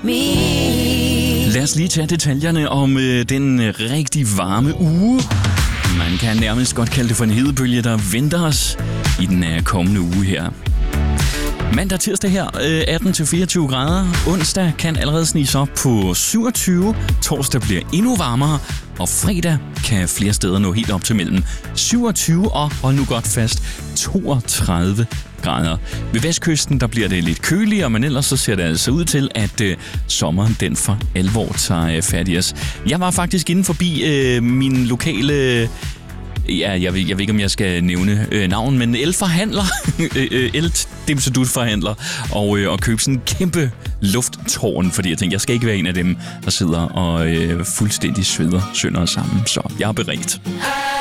Lad os lige tage detaljerne om den rigtig varme uge. Man kan nærmest godt kalde det for en hedebølge, der venter os i den kommende uge her. Mandag tirsdag her 18-24 grader. Onsdag kan allerede sniges op på 27. Torsdag bliver endnu varmere. Og fredag kan flere steder nå helt op til mellem 27 og, hold nu godt fast, 32 grader. Ved vestkysten der bliver det lidt køligere, men ellers så ser det altså ud til, at sommeren den for alvor tager fat i os. Jeg var faktisk inde forbi min lokale... Ja, jeg ved ikke, om jeg skal nævne navn, men elforhandler, el-dimsedut-forhandler, og købe sådan en kæmpe lufttårn, fordi jeg tænkte, jeg skal ikke være en af dem, der sidder og fuldstændig sveder sønder sammen. Så jeg er beredt.